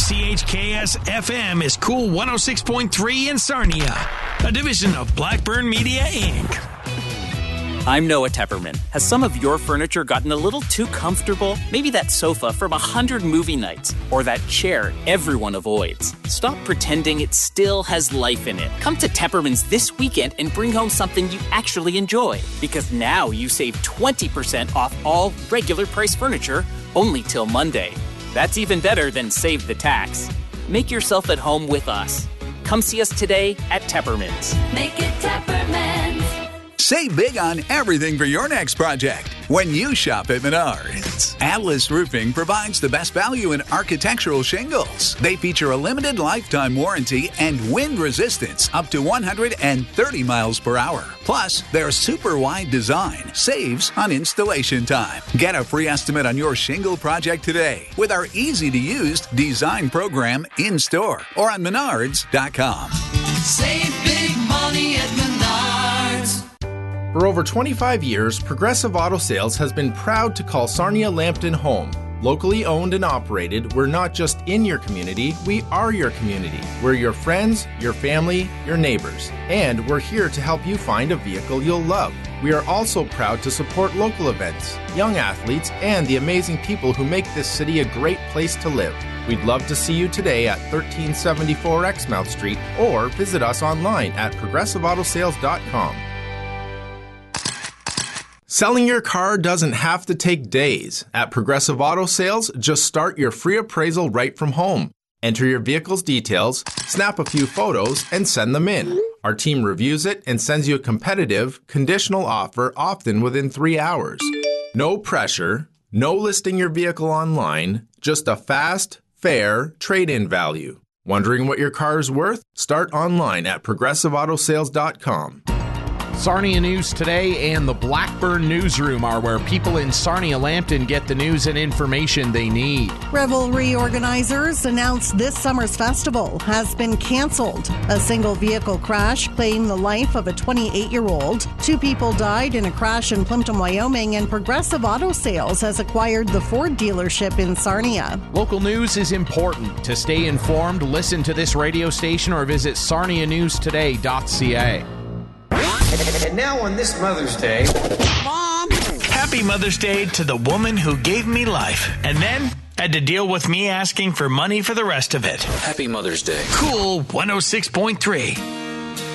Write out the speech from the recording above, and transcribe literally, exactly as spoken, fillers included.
C H K S F M is Cool one oh six point three in Sarnia, a division of Blackburn Media, Incorporated. I'm Noah Tepperman. Has some of your furniture gotten a little too comfortable? Maybe that sofa from a hundred movie nights, or that chair everyone avoids. Stop pretending it still has life in it. Come to Tepperman's this weekend and bring home something you actually enjoy. Because now you save twenty percent off all regular price furniture, only till Monday. That's even better than save the tax. Make yourself at home with us. Come see us today at Tepperman's. Make it Tepperman's. Save big on everything for your next project when you shop at Menards. Atlas Roofing provides the best value in architectural shingles. They feature a limited lifetime warranty and wind resistance up to one hundred thirty miles per hour. Plus, their super wide design saves on installation time. Get a free estimate on your shingle project today with our easy-to-use design program in-store or on menards dot com. Save big money at Menards. For over twenty-five years, Progressive Auto Sales has been proud to call Sarnia Lambton home. Locally owned and operated, we're not just in your community, we are your community. We're your friends, your family, your neighbors. And we're here to help you find a vehicle you'll love. We are also proud to support local events, young athletes, and the amazing people who make this city a great place to live. We'd love to see you today at thirteen seventy-four Exmouth Street or visit us online at progressive auto sales dot com. Selling your car doesn't have to take days. At Progressive Auto Sales, just start your free appraisal right from home. Enter your vehicle's details, snap a few photos, and send them in. Our team reviews it and sends you a competitive, conditional offer, often within three hours. No pressure, no listing your vehicle online, just a fast, fair trade-in value. Wondering what your car is worth? Start online at progressive auto sales dot com. Sarnia News Today and the Blackburn Newsroom are where people in Sarnia Lambton get the news and information they need. Revelry organizers announced this summer's festival has been canceled. A single vehicle crash claimed the life of a twenty-eight-year-old. Two people died in a crash in Plimpton, Wyoming, and Progressive Auto Sales has acquired the Ford dealership in Sarnia. Local news is important. To stay informed, listen to this radio station or visit sarnia news today dot c a. And now on this Mother's Day, Mom! Happy Mother's Day to the woman who gave me life and then had to deal with me asking for money for the rest of it. Happy Mother's Day. Cool one oh six point three.